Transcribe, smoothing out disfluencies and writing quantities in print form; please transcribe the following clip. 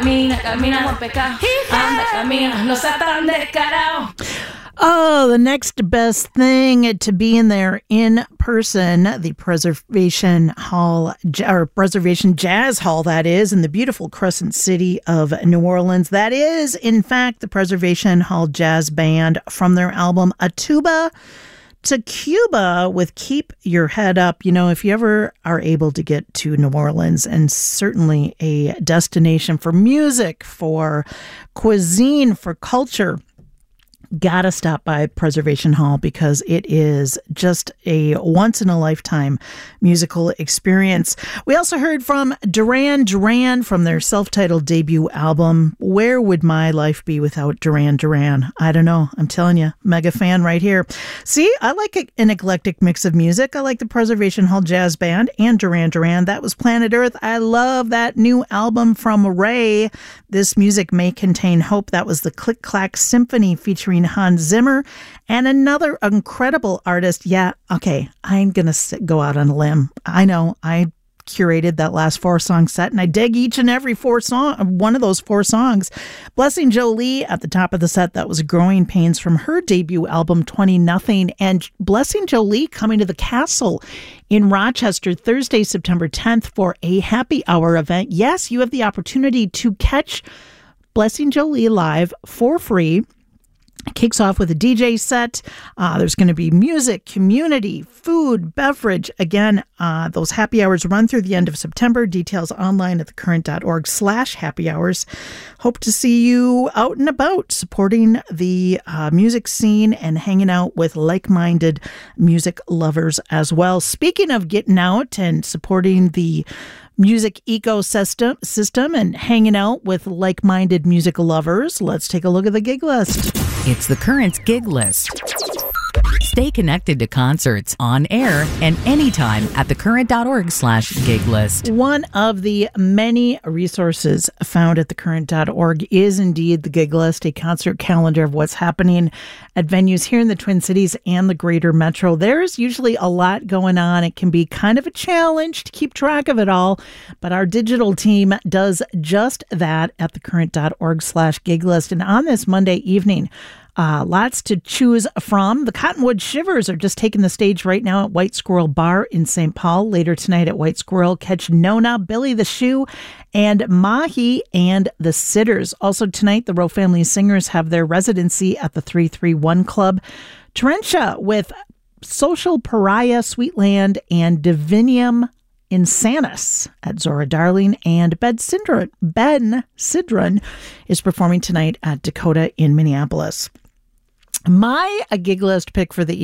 camina por pecado. Anda, camina, no seas tan descarado. Oh, the next best thing to being there in person, the Preservation Hall, or Preservation Jazz Hall, that is, in the beautiful Crescent City of New Orleans. That is, in fact, the Preservation Hall Jazz Band from their album A Tuba to Cuba with Keep Your Head Up. You know, if you ever are able to get to New Orleans, and certainly a destination for music, for cuisine, for culture, gotta stop by Preservation Hall because it is just a once-in-a-lifetime musical experience. We also heard from Duran Duran from their self-titled debut album, Where Would My Life Be Without Duran Duran? I don't know. I'm telling you, mega fan right here. See, I like an eclectic mix of music. I like the Preservation Hall Jazz Band and Duran Duran. That was Planet Earth. I love that new album from Ray. This music may contain hope. That was the Click Clack Symphony featuring Hans Zimmer and another incredible artist. Yeah, okay, I'm going to go out on a limb. I know, I curated that last 4-song set, and I dig each and every one of those 4 songs. Blessing Jolie at the top of the set, that was Growing Pains from her debut album 20 Nothing. And Blessing Jolie coming to the Castle in Rochester Thursday, September 10th for a happy hour event. Yes, you have the opportunity to catch Blessing Jolie live for free. Kicks off with a DJ set. There's going to be music, community, food, beverage. Again, those happy hours run through the end of September. Details online at thecurrent.org/happy hours. Hope to see you out and about supporting the music scene and hanging out with like-minded music lovers as well. Speaking of getting out and supporting the music ecosystem and hanging out with like-minded music lovers, let's take a look at the gig list. It's the Current's gig list. Stay connected to concerts on air and anytime at thecurrent.org/gig list. One of the many resources found at thecurrent.org is indeed the gig list, a concert calendar of what's happening at venues here in the Twin Cities and the greater metro. There's usually a lot going on. It can be kind of a challenge to keep track of it all, but our digital team does just that at thecurrent.org/gig list. And on this Monday evening, lots to choose from. The Cottonwood Shivers are just taking the stage right now at White Squirrel Bar in St. Paul. Later tonight at White Squirrel, catch Nona, Billy the Shoe, and Mahi and the Sitters. Also tonight, the Rowe Family Singers have their residency at the 331 Club. Terentia with Social Pariah, Sweetland, and Divinium Insanus at Zora Darling, and Ben Sidron is performing tonight at Dakota in Minneapolis. My gig list pick for the